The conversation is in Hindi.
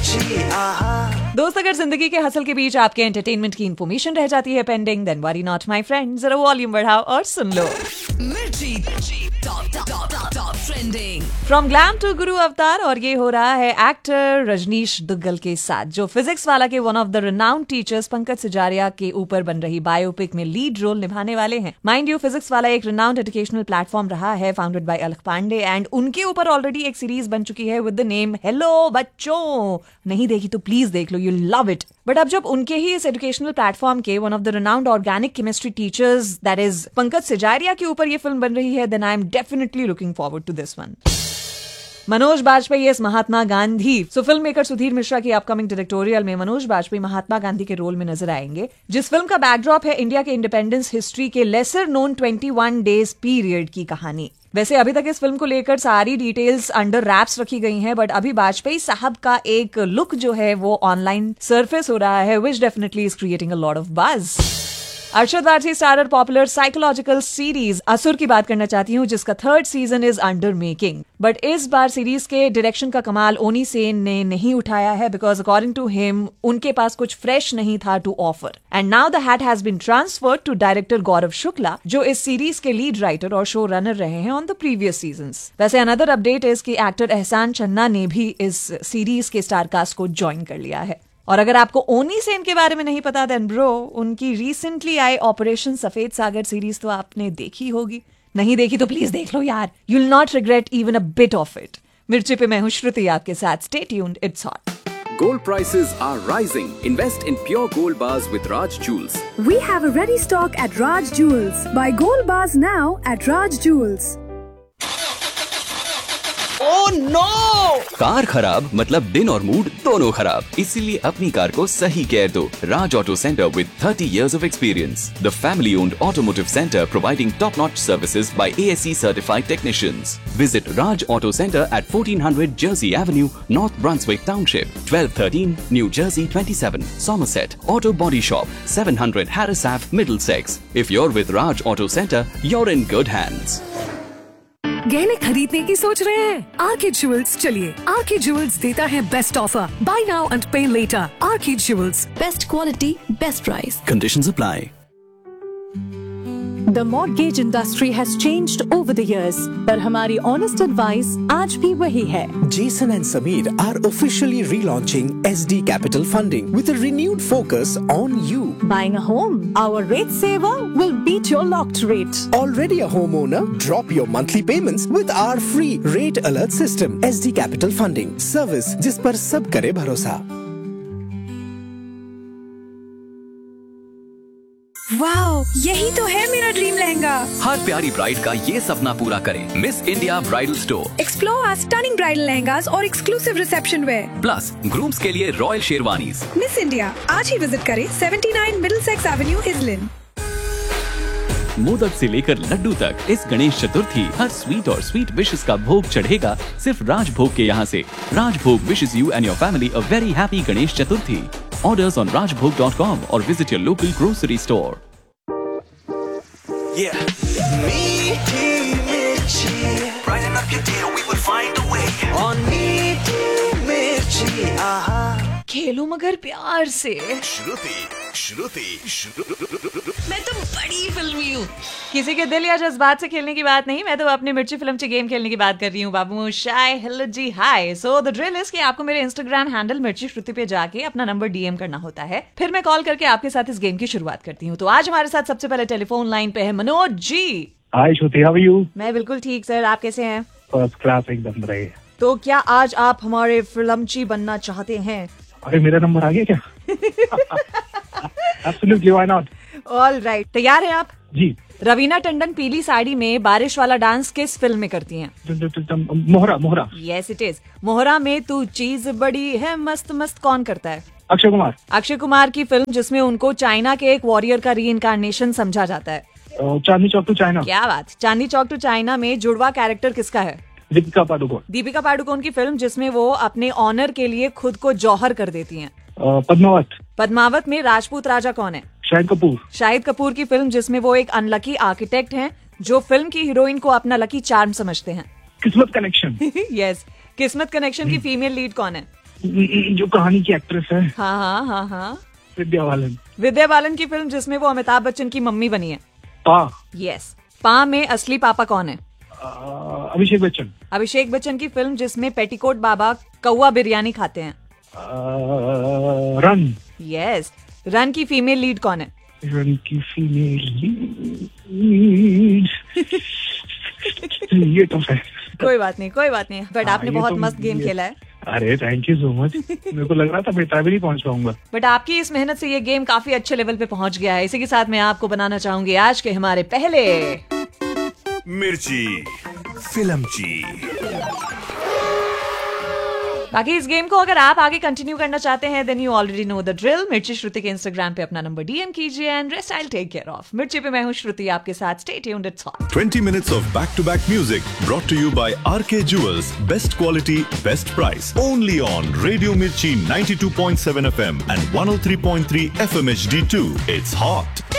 दोस्त, अगर जिंदगी के हसल के बीच आपके एंटरटेनमेंट की इंफॉर्मेशन रह जाती है pending, then worry not my friend, जरा वॉल्यूम बढ़ाओ और सुन लो। मिर्ची top trending from glam to गुरु अवतार, और ये हो रहा है एक्टर रजनीश दुग्गल के साथ, जो फिजिक्स वाला के one of the renowned teachers Pankaj सजारिया के ऊपर बन रही बायोपिक में लीड रोल निभाने वाले हैं। माइंड यू, फिजिक्स वाला एक रिनाउंड एजुकेशनल प्लेटफॉर्म रहा है, फाउंडेड बाय अलख पांडे, एंड उनके ऊपर ऑलरेडी एक सीरीज बन चुकी है विद द नेम हेलो बच्चों। नहीं देखी तो प्लीज देख लो, यू लव इट। बट अब जब उनके ही इस एजुकेशनल प्लेटफॉर्म के one of the renowned organic chemistry teachers that is Pankaj सजारिया के ऊपर ये फिल्म बन रही है, then I am definitely looking forward to this one. Manoj Bajpayee S Mahatma Gandhi. So film maker Sudhir Mishra की अपकमिंग डायरेक्टोरियल में मनोज बाजपेयी महात्मा गांधी के रोल में नजर आएंगे, जिस फिल्म का बैकड्रॉप है इंडिया के इंडिपेंडेंस हिस्ट्री के लेसर नोन 21 डेज पीरियड की कहानी। वैसे अभी तक इस फिल्म को लेकर सारी डिटेल्स अंडर रैप्स रखी गई हैं, बट अभी बाजपेयी साहब का एक लुक जो है वो ऑनलाइन सरफेस हो रहा है, विच definitely is creating a lot of buzz. Arshad Warsi starrer popular psychological series असुर की बात करना चाहती हूँ, जिसका 3rd season is under making. But इस बार सीरीज के डायरेक्शन का कमाल ओनी सेन ने नहीं उठाया है, बिकॉज अकॉर्डिंग टू हिम उनके पास कुछ फ्रेश नहीं था to offer, and now the hat has been transferred to director गौरव शुक्ला, जो इस सीरीज के लीड राइटर और शो रनर रहे हैं ऑन द प्रीवियस सीजन्स। वैसे अनदर अपडेट इज कि एक्टर एहसान चन्ना ने भी इस सीरीज के स्टारकास्ट को ज्वाइन कर लिया है। और अगर आपको ओनी सेन के बारे में नहीं पता, देन ब्रो, उनकी रिसेंटली आई ऑपरेशन सफेद सागर सीरीज तो आपने देखी होगी। नहीं देखी तो प्लीज देख लो यार, you will not regret even a bit of it. मिर्ची पे मैं हूं श्रुति आपके साथ, stay tuned, it's hot. Gold prices are rising. Invest in pure gold bars with Raj Jewels. We have a ready stock at Raj Jewels. Buy gold bars now at Raj Jewels. Oh no! Car खराब मतलब दिन और मूड दोनों खराब, इसीलिए अपनी कार को सही केयर दो। राज auto centre with 30 years of experience, the family-owned automotive center providing top-notch services by ASE certified technicians. Visit Raj Auto Center at 1400 Jersey Avenue, North Brunswick Township, 1213 New Jersey 27, Somerset. Auto Body Shop, 700 Harris Ave, Middlesex. If you're with Raj Auto Center, you're in good hands. गहने खरीदने की सोच रहे हैं? आर्किड ज्वेल्स चलिए। आर्किड ज्वेल्स देता है best offer, bye now and पे letter. Orchid jewels, best quality, best price. Conditions apply. The mortgage industry has changed over the years, पर हमारी honest advice आज भी वही है। Jason and Sameer are officially relaunching SD Capital Funding with a renewed focus on you. Buying a home, our rate saver will beat your locked rate. Already a homeowner? Drop your monthly payments with our free rate alert system. SD Capital Funding, service जिस पर सब करे भरोसा। वाओ, यही तो है मेरा ड्रीम लहंगा। हर प्यारी ब्राइड का ये सपना पूरा करें miss India bridal store. Explore our stunning bridal lehengas और exclusive reception where, plus grooms के लिए रॉयल शेरवानीज। मिस इंडिया आज ही विजिट करें 79 मिडलसेक्स एवेन्यू, इजलिन। मोदक से लेकर लड्डू तक इस गणेश चतुर्थी हर स्वीट और स्वीट विशेस का भोग चढ़ेगा सिर्फ राजभोग के यहाँ से। राजभोग wishes you and your family a very happy Ganesh Chaturthi. Orders on rajbhog.com or visit your local grocery store. Yeah. Meaty Mirchi. Brighten up your day, we will find a way. On Meaty Mirchi. खेलो मगर प्यार से। श्रुति मैं तो बड़ी फिल्मी हूँ। किसी के दिल या जज्बात से खेलने की बात नहीं, मैं तो अपने मिर्ची फिल्म से गेम खेलने की बात कर रही हूँ बाबू। शाय hello ji hi. So the drill is कि आपको मेरे इंस्टाग्राम हैंडल मिर्ची श्रुति पे जाके अपना नंबर डीएम करना होता है, फिर मैं कॉल करके आपके साथ इस गेम की शुरुआत करती हूँ। तो आज हमारे साथ सबसे पहले टेलीफोन लाइन पे है मनोज जी। हाय श्रुति, हाउ आर यू? मैं बिल्कुल ठीक सर, आप कैसे हैं? फर्स्ट क्लास एकदम रहे। तो क्या आज आप हमारे फिल्मची बनना चाहते हैं? अरे मेरा नंबर आ गया क्या? Absolutely, why not? All right, तैयार हैं आप? जी। रवीना टंडन पीली साड़ी में बारिश वाला डांस किस फिल्म में करती हैं? मोहरा। Yes it is. मोहरा में तू चीज बड़ी है मस्त मस्त कौन करता है? अक्षय कुमार। अक्षय कुमार की फिल्म जिसमें उनको चाइना के एक वॉरियर का री-इनकार्नेशन समझा जाता है। Chandni Chowk to China. क्या बात। चांदनी चौक टू चाइना में जुड़वा कैरेक्टर किसका है? दीपिका पादुकोण। दीपिका पादुकोण की फिल्म जिसमें वो अपने ऑनर के लिए खुद को जौहर कर देती हैं। पद्मावत। पद्मावत में राजपूत राजा कौन है? शाहिद कपूर। शाहिद कपूर की फिल्म जिसमें वो एक अनलकी आर्किटेक्ट हैं जो फिल्म की हीरोइन को अपना लकी चार्म समझते हैं। किस्मत कनेक्शन। यस, किस्मत कनेक्शन की फीमेल लीड कौन है? जो कहानी की एक्ट्रेस है, हाँ। विद्या बालन। विद्या बालन की फिल्म जिसमें वो अमिताभ बच्चन की मम्मी बनी है। पा। यस। पा में असली पापा कौन है? अभिषेक बच्चन। अभिषेक बच्चन की फिल्म जिसमें पेटीकोट बाबा कौवा बिरयानी खाते हैं। रन। यस। रन की फीमेल लीड कौन है? रन की फीमेल लीड ये तो है। कोई बात नहीं बट आपने बहुत मस्त गेम खेला है। अरे थैंक यू सो मच। मेरे को लग रहा था बेटा भी नहीं पहुंच पाऊंगा, बट आपकी इस मेहनत से ये गेम काफी अच्छे लेवल पे पहुंच गया है। इसी के साथ मैं आपको बनाना चाहूंगी आज के हमारे पहले मिर्ची फिल्मची। बाकी इस गेम को अगर आप आगे कंटिन्यू करना चाहते हैं then you already know the drill. मिर्ची श्रुति के इंस्टाग्राम पे अपना नंबर डीएम कीजिए and rest I will take care of. मिर्ची पे मैं हूं श्रुति आपके साथ। Stay tuned, it's hot. 20 minutes of back-to-back music brought to you by RK Jewels. Best quality, best price. Only on Radio Mirchi 92.7 FM and 103.3 FM HD2. It's hot.